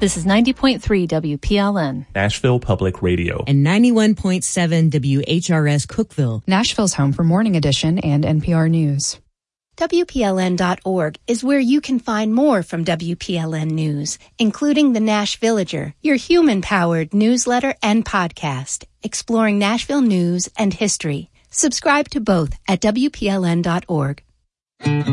This is 90.3 WPLN, Nashville Public Radio, and 91.7 WHRS Cookeville, Nashville's home for Morning Edition and NPR News. WPLN.org is where you can find more from WPLN News, including the Nash Villager, your human-powered newsletter and podcast, exploring Nashville news and history. Subscribe to both at WPLN.org.